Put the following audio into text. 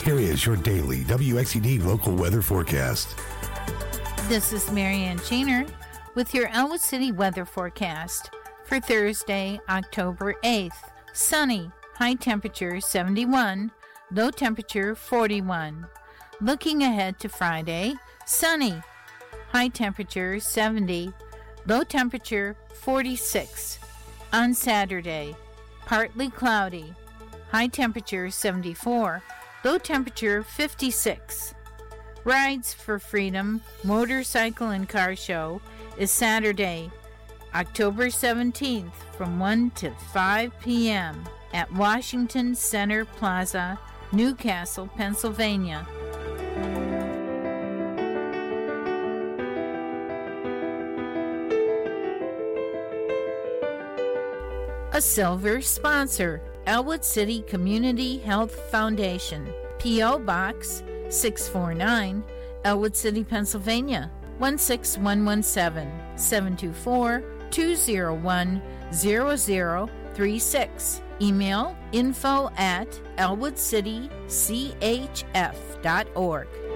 Here is your daily WXED local weather forecast. This is Marianne Chainer with your Elwood City weather forecast for Thursday, October 8th. Sunny, high temperature 71, low temperature 41. Looking ahead to Friday, sunny, high temperature 70, low temperature 46. On Saturday, partly cloudy, high temperature 74, low temperature 56. Rides for Freedom Motorcycle and Car Show is Saturday, October 17th from 1 to 5 p.m. at Washington Center Plaza, Newcastle, Pennsylvania. A silver sponsor, Elwood City Community Health Foundation, P.O. Box 649, Elwood City, Pennsylvania, 16117, 724-201-0036. Email info@elwoodcitychf.org.